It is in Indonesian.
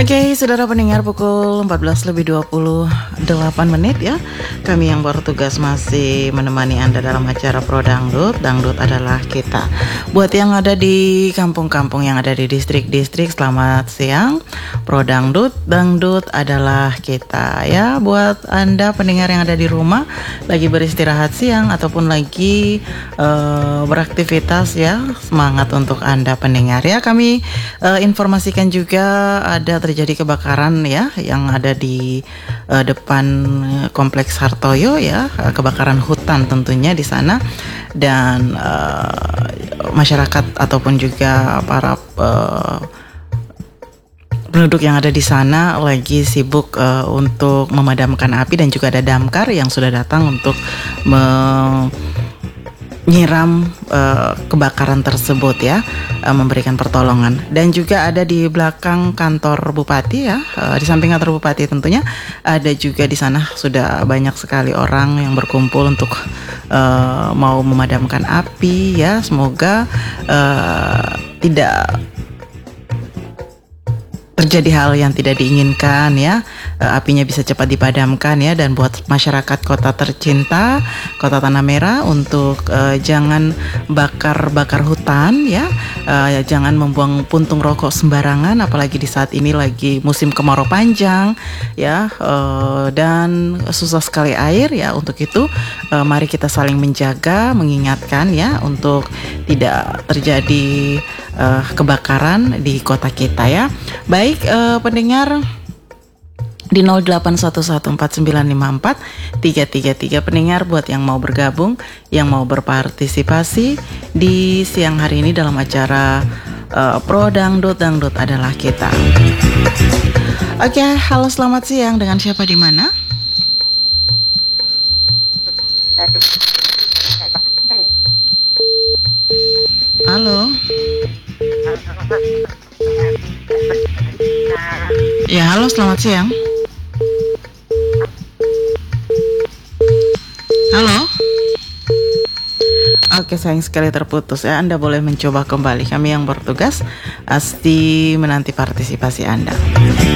Oke, saudara pendengar, pukul 14:28 ya. Kami yang bertugas masih menemani Anda dalam acara Pro Dangdut. Dangdut adalah kita. Buat yang ada di kampung-kampung, yang ada di distrik-distrik, selamat siang. Pro Dangdut, Dangdut adalah kita ya. Buat Anda pendengar yang ada di rumah, lagi beristirahat siang ataupun lagi beraktivitas ya, semangat untuk Anda pendengar ya. Kami informasikan juga ada terjadi kebakaran ya yang ada di depan kompleks Hartoyo ya, kebakaran hutan tentunya di sana, dan masyarakat ataupun juga para penduduk yang ada di sana lagi sibuk untuk memadamkan api, dan juga ada damkar yang sudah datang untuk menyiram kebakaran tersebut ya, memberikan pertolongan. Dan juga ada di belakang kantor bupati ya, di samping kantor bupati tentunya ada juga di sana sudah banyak sekali orang yang berkumpul untuk mau memadamkan api ya. Semoga tidak terjadi hal yang tidak diinginkan ya, apinya bisa cepat dipadamkan ya. Dan buat masyarakat kota tercinta, kota Tanah Merah, untuk jangan bakar-bakar hutan ya, jangan membuang puntung rokok sembarangan, apalagi di saat ini lagi musim kemarau panjang ya, dan susah sekali air ya. Untuk itu mari kita saling menjaga, mengingatkan ya, untuk tidak terjadi kebakaran di kota kita ya. Baik, pendengar di 081149543333 pendengar, buat yang mau bergabung, yang mau berpartisipasi di siang hari ini dalam acara Pro Dangdut, Dangdut adalah kita. Oke, halo, selamat siang. Dengan siapa di mana? Halo. Ya, halo, selamat siang. Halo. Oke, sayang sekali terputus ya. Anda boleh mencoba kembali. Kami yang bertugas pasti menanti partisipasi Anda.